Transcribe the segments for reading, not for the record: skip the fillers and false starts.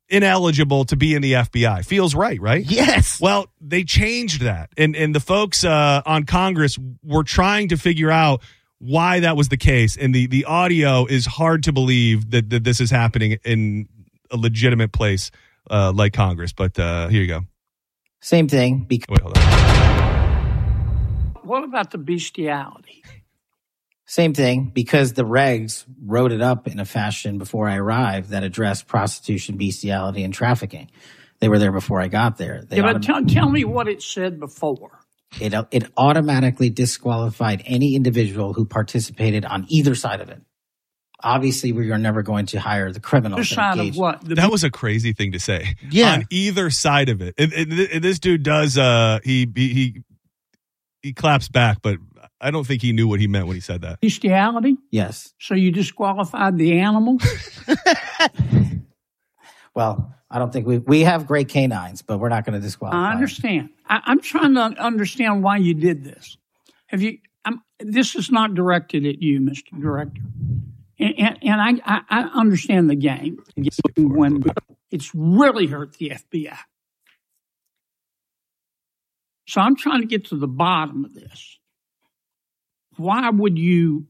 ineligible to be in the FBI. Feels right? Yes. Well, they changed that. And the folks on Congress were trying to figure out why that was the case. And the audio is hard to believe that this is happening in a legitimate place like Congress. But here you go. Same thing. Wait, hold on. What about the bestiality? Same thing, because the regs wrote it up in a fashion before I arrived that addressed prostitution, bestiality, and trafficking. They were there before I got there. But tell me what it said before. It automatically disqualified any individual who participated on either side of it. Obviously, we are never going to hire the criminals. Either side of what? That was a crazy thing to say. Yeah. On either side of it. And this dude does, he claps back, but I don't think he knew what he meant when he said that. Bestiality? Yes. So you disqualified the animal? Well, I don't think we have great canines, but we're not going to disqualify. I understand. I'm trying to understand why you did this. This is not directed at you, Mr. Director. And I understand the game when it's really hurt the FBI. So I'm trying to get to the bottom of this. Why would you,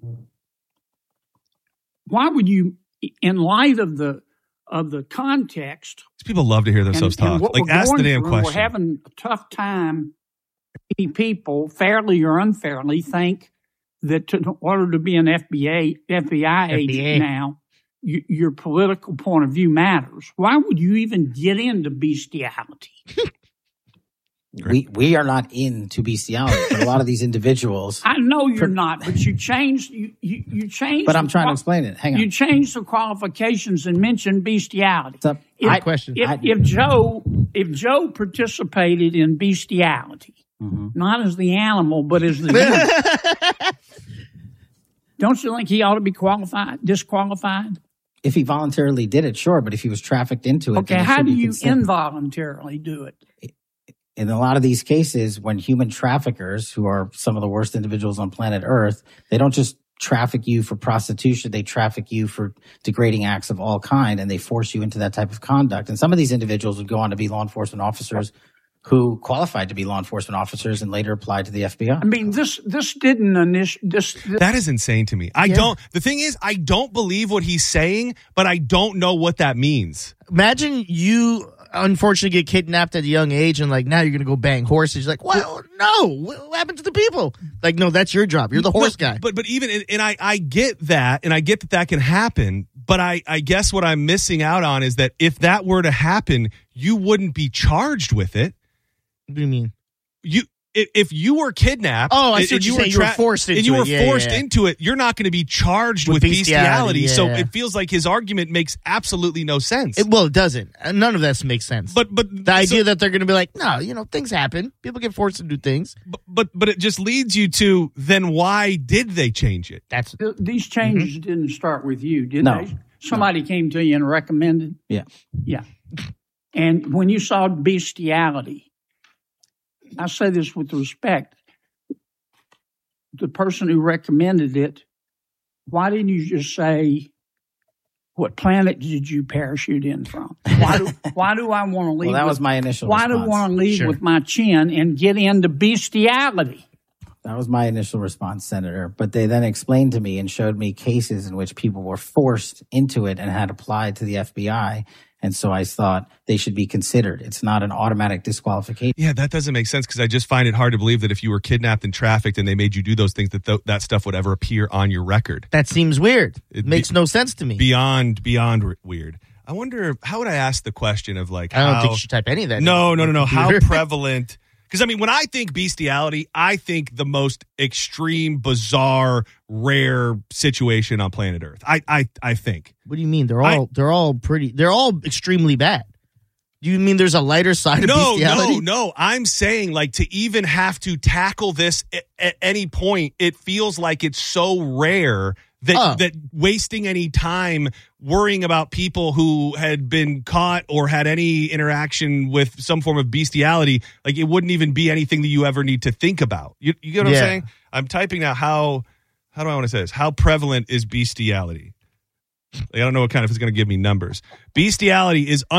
in light of the context? People love to hear themselves talk. Like, ask the damn question. We're having a tough time. Many people, fairly or unfairly, think that in order to be an FBI agent now, your political point of view matters. Why would you even get into bestiality? We are not into bestiality, but a lot of these individuals. I know you're not, but you changed. You changed. But I'm trying to explain it. Hang on. You changed the qualifications and mentioned bestiality. Question. If Joe participated in bestiality, not as the animal, but as the human, don't you think he ought to be disqualified? If he voluntarily did it, sure. But if he was trafficked into it, okay. How do you involuntarily do it? In a lot of these cases, when human traffickers, who are some of the worst individuals on planet Earth, they don't just traffic you for prostitution, they traffic you for degrading acts of all kind, and they force you into that type of conduct. And some of these individuals would go on to be law enforcement officers who qualified to be law enforcement officers and later applied to the FBI. I mean, this didn't That is insane to me. The thing is, I don't believe what he's saying, but I don't know what that means. Imagine you unfortunately get kidnapped at a young age and like now you're going to go bang horses. You're like, well, no, what happened to the people? Like, no, that's your job. You're the horse guy. But even, and I get that, and I get that can happen, but I guess what I'm missing out on is that if that were to happen, you wouldn't be charged with it. What do you mean? If you were kidnapped, I see what you're saying. You were forced into it. And you were forced into it, you're not going to be charged with bestiality. So it feels like his argument makes absolutely no sense. It doesn't. None of this makes sense. But the idea that they're going to be like, no, things happen. People get forced to do things. But it just leads you to, then why did they change it? These changes didn't start with you, did No. they? Somebody came to you and recommended? Yeah. Yeah. And when you saw bestiality, I say this with respect, the person who recommended it, why didn't you just say, what planet did you parachute in from? Why do I want to leave? Well, that was my initial response. Why do I want to leave with my chin and get into bestiality? That was my initial response, Senator. But they then explained to me and showed me cases in which people were forced into it and had applied to the FBI. And so I thought they should be considered. It's not an automatic disqualification. Yeah, that doesn't make sense because I just find it hard to believe that if you were kidnapped and trafficked and they made you do those things, that stuff would ever appear on your record. That seems weird. It makes no sense to me. Beyond weird. I wonder, how would I ask the question of like, I don't think you should type any of that. No. How prevalent? Because, I mean, when I think bestiality, I think the most extreme, bizarre, rare situation on planet Earth. I think. What do you mean? They're all extremely bad. Do you mean there's a lighter side of bestiality? No. I'm saying, like, to even have to tackle this at any point, it feels like it's so rare that wasting any time worrying about people who had been caught or had any interaction with some form of bestiality, like it wouldn't even be anything that you ever need to think about. You get what I'm saying? I'm typing now how do I want to say this? How prevalent is bestiality? Like, I don't know what kind of it's going to give me numbers. Bestiality is